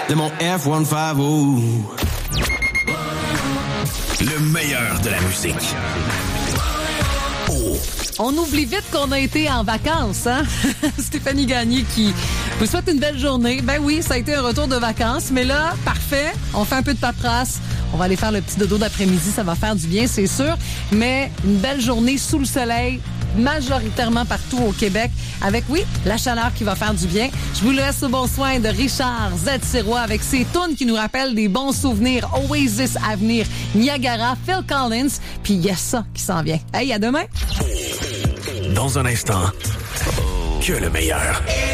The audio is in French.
de mon F-150. Le meilleur de la musique. On oublie vite qu'on a été en vacances, hein? Stéphanie Gagné qui vous souhaite une belle journée. Ben oui, ça a été un retour de vacances, mais là, parfait. On fait un peu de paperasse. On va aller faire le petit dodo d'après-midi. Ça va faire du bien, c'est sûr. Mais une belle journée sous le soleil, majoritairement partout au Québec, avec, oui, la chaleur qui va faire du bien. Je vous laisse au bon soin de Richard Z. Sirois avec ses tunes qui nous rappellent des bons souvenirs. Oasis à venir, Niagara, Phil Collins, puis il y a ça qui s'en vient. Hey, à demain! Dans un instant, que le meilleur.